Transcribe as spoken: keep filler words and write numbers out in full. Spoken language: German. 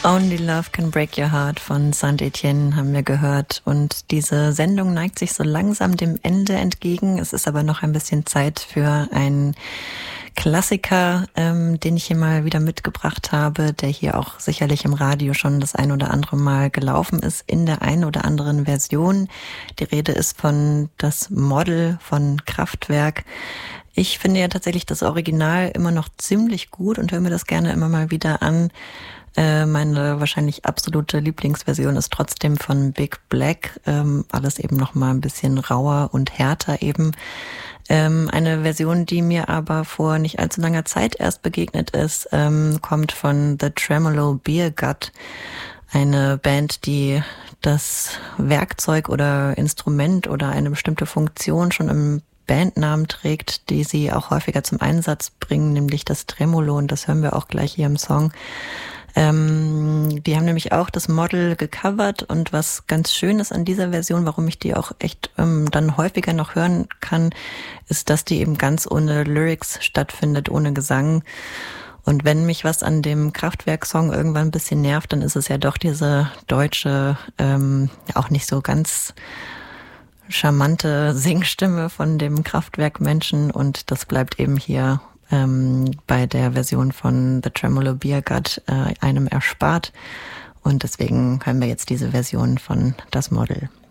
Only Love Can Break Your Heart von Saint-Etienne haben wir gehört. Und diese Sendung neigt sich so langsam dem Ende entgegen. Es ist aber noch ein bisschen Zeit für einen Klassiker, ähm, den ich hier mal wieder mitgebracht habe, der hier auch sicherlich im Radio schon das ein oder andere Mal gelaufen ist, in der einen oder anderen Version. Die Rede ist von Das Model von Kraftwerk. Ich finde ja tatsächlich das Original immer noch ziemlich gut und höre mir das gerne immer mal wieder an. Äh, meine wahrscheinlich absolute Lieblingsversion ist trotzdem von Big Black, ähm, alles eben noch mal ein bisschen rauer und härter eben. Ähm, eine Version, die mir aber vor nicht allzu langer Zeit erst begegnet ist, ähm, kommt von The Tremolo Beer Gut, eine Band, die das Werkzeug oder Instrument oder eine bestimmte Funktion schon im Bandnamen trägt, die sie auch häufiger zum Einsatz bringen, nämlich das Tremolo, und das hören wir auch gleich hier im Song. Ähm, die haben nämlich auch das Model gecovert, und was ganz schön ist an dieser Version, warum ich die auch echt ähm, dann häufiger noch hören kann, ist, dass die eben ganz ohne Lyrics stattfindet, ohne Gesang. Und wenn mich was an dem Kraftwerk-Song irgendwann ein bisschen nervt, dann ist es ja doch diese deutsche, ähm, auch nicht so ganz charmante Singstimme von dem Kraftwerk-Menschen, und das bleibt eben hier ähm, bei der Version von The Tremolo Beer Gut äh, einem erspart, und deswegen hören wir jetzt diese Version von Das Model.